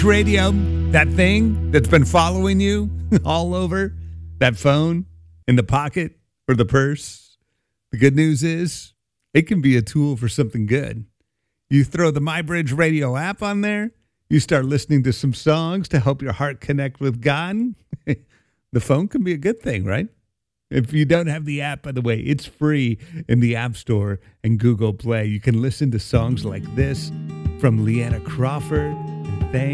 Radio, that thing that's been following you all over that phone, in the pocket or the purse. The good news is it can be a tool for something good. You throw the MyBridge Radio app on there, you start listening to some songs to help your heart connect with God. The phone can be a good thing, right? If you don't have the app, by the way, it's free in the App Store and Google Play. You can listen to songs like this from Leanna Crawford and Thank